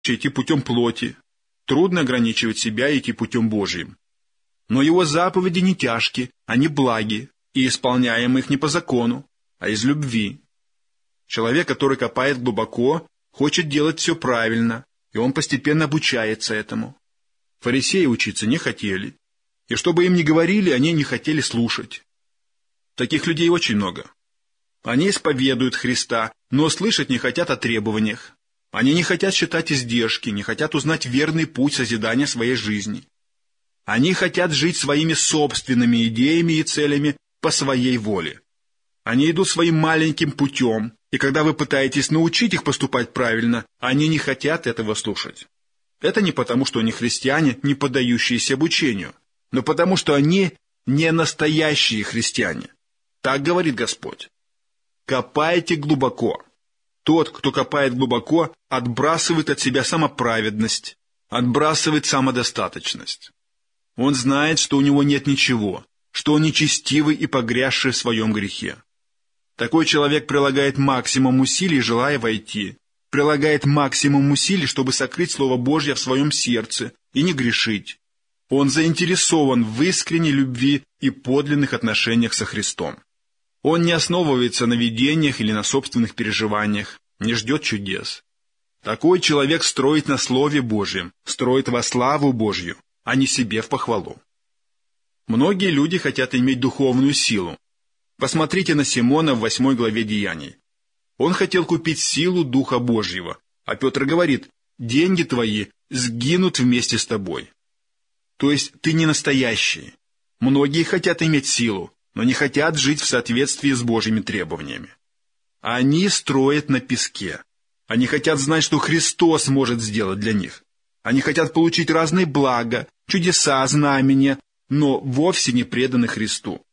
идти путем плоти, трудно ограничивать себя и идти путем Божьим. Но его заповеди не тяжки, они благи, и исполняем их не по закону, а из любви. Человек, который копает глубоко, хочет делать все правильно, и он постепенно обучается этому. Фарисеи учиться не хотели, и чтобы им ни говорили, они не хотели слушать. Таких людей очень много. Они исповедуют Христа, но слышать не хотят о требованиях. Они не хотят считать издержки, не хотят узнать верный путь созидания своей жизни. Они хотят жить своими собственными идеями и целями по своей воле. Они идут своим маленьким путем, и когда вы пытаетесь научить их поступать правильно, они не хотят этого слушать. Это не потому, что они христиане, не поддающиеся обучению, но потому, что они не настоящие христиане. Так говорит Господь. Копайте глубоко. Тот, кто копает глубоко, отбрасывает от себя самоправедность, отбрасывает самодостаточность. Он знает, что у него нет ничего, что он нечестивый и погрязший в своем грехе. Такой человек прилагает максимум усилий, желая войти, прилагает максимум усилий, чтобы сокрыть Слово Божье в своем сердце и не грешить. Он заинтересован в искренней любви и подлинных отношениях со Христом. Он не основывается на видениях или на собственных переживаниях, не ждет чудес. Такой человек строит на Слове Божьем, строит во славу Божью, а не себе в похвалу. Многие люди хотят иметь духовную силу. Посмотрите на Симона в 8 главе Деяний. Он хотел купить силу Духа Божьего, а Петр говорит: «Деньги твои сгинут вместе с тобой». То есть ты не настоящий. Многие хотят иметь силу, но не хотят жить в соответствии с Божьими требованиями. Они строят на песке. Они хотят знать, что Христос может сделать для них. Они хотят получить разные блага, чудеса, знамения, но вовсе не преданы Христу.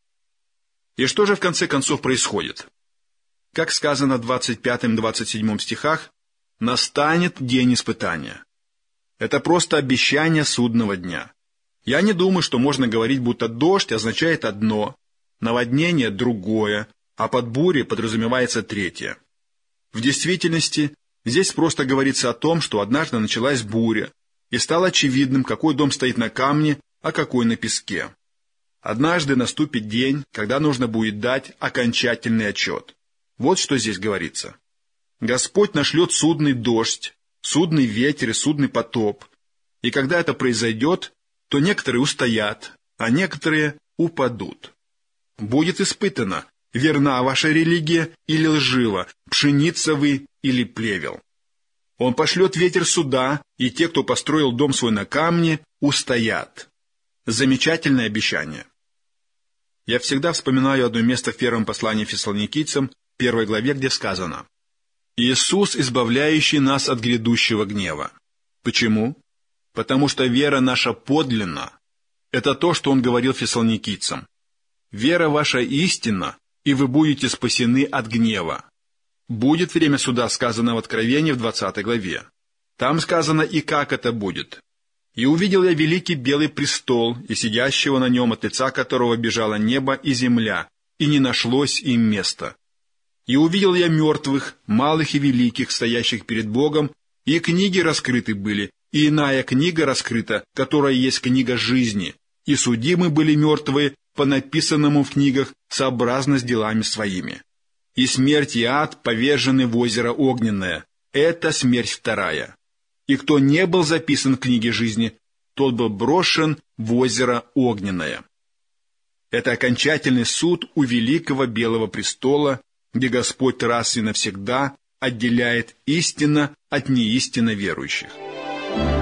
И что же в конце концов происходит? Как сказано в 25-27 стихах, «Настанет день испытания». Это просто обещание судного дня. Я не думаю, что можно говорить, будто дождь означает одно, наводнение – другое, а под бурей подразумевается третье. В действительности, здесь просто говорится о том, что однажды началась буря, и стало очевидным, какой дом стоит на камне, а какой на песке. Однажды наступит день, когда нужно будет дать окончательный отчет. Вот что здесь говорится. Господь нашлет судный дождь, судный ветер и судный потоп, и когда это произойдет, то некоторые устоят, а некоторые упадут. Будет испытано, верна ваша религия или лжива, пшеница вы или плевел. Он пошлет ветер суда, и те, кто построил дом свой на камне, устоят. Замечательное обещание. Я всегда вспоминаю одно место в первом послании Фессалоникийцам, 1 главе, где сказано: «Иисус, избавляющий нас от грядущего гнева». Почему? Потому что вера наша подлинна. Это то, что он говорил фессалоникийцам. «Вера ваша истинна, и вы будете спасены от гнева». Будет время суда, сказано в Откровении в 20 главе. Там сказано и как это будет. «И увидел я великий белый престол, и сидящего на нем, от лица которого бежало небо и земля, и не нашлось им места. И увидел я мертвых, малых и великих, стоящих перед Богом, и книги раскрыты были, и иная книга раскрыта, которая есть книга жизни, и судимы были мертвые по написанному в книгах сообразно с делами своими. И смерть и ад повержены в озеро огненное. Это смерть вторая. И кто не был записан в книге жизни, тот был брошен в озеро огненное». Это окончательный суд у великого белого престола, где Господь раз и навсегда отделяет истинно от неистинно верующих.